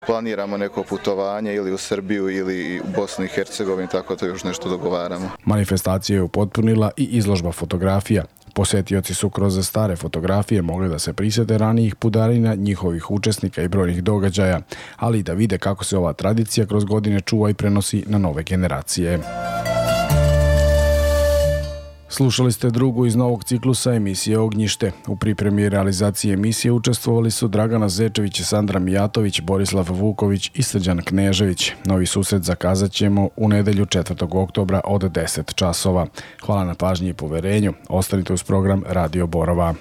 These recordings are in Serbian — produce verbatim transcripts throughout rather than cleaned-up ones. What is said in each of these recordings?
Planiramo neko putovanje ili u Srbiju ili u Bosnu i Hercegovinu, tako da još nešto dogovaramo. Manifestacija je upotpunila i izložba fotografija. Posetioci su kroz stare fotografije mogli da se prisete ranijih pudarina, njihovih učesnika i brojnih događaja, ali i da vide kako se ova tradicija kroz godine čuva i prenosi na nove generacije. Slušali ste drugu iz novog ciklusa emisije Ognjište. U pripremi i realizaciji emisije učestvovali su Dragana Zečević, Sandra Mijatović, Borislav Vuković i Srđan Knežević. Novi susret zakazat ćemo u nedelju četvrtog oktobra od deset časova. Hvala na pažnji i poverenju. Ostanite uz program Radio Borova.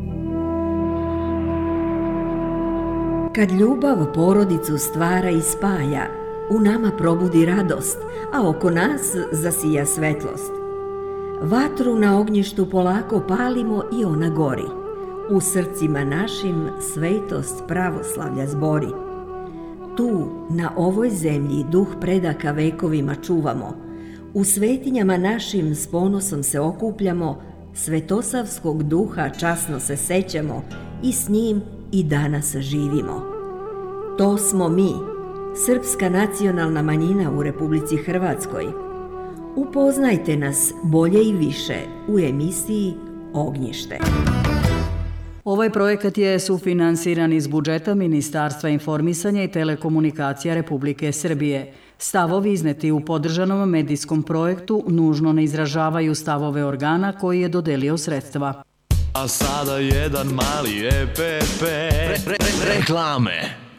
Kad ljubav porodicu stvara i spaja, u nama probudi radost, a oko nas zasija svetlost. Vatru na ognjištu polako palimo i ona gori. U srcima našim svetost pravoslavlja zbori. Tu, na ovoj zemlji, duh predaka vekovima čuvamo. U svetinjama našim s ponosom se okupljamo, svetosavskog duha časno se sećamo i s njim i danas živimo. To smo mi, srpska nacionalna manjina u Republici Hrvatskoj. Upoznajte nas bolje i više u emisiji Ognjište. Ovaj projekat je sufinansiran iz budžeta Ministarstva informisanja i telekomunikacija Republike Srbije. Stavovi izneti u podržanom medijskom projektu nužno ne izražavaju stavove organa koji je dodelio sredstva. A sada jedan mali E P P. Re, re, re, reklame.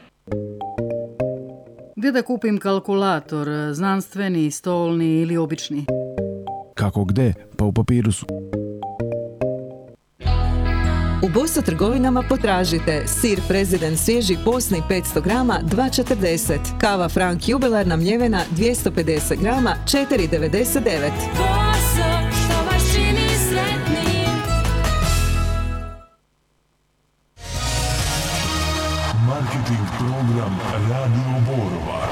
Gdje da kupim kalkulator, znanstveni, stolni ili obični? Kako gde? Pa u papiru su. U Boso trgovinama potražite sir Prezident svježi posni petsto grama dva četrdeset, kava Frank jubilarna mljevena dvjesto pedeset grama četiri devedeset devet. Boso, što vas čini sretnim. Marketing program Radio Borova.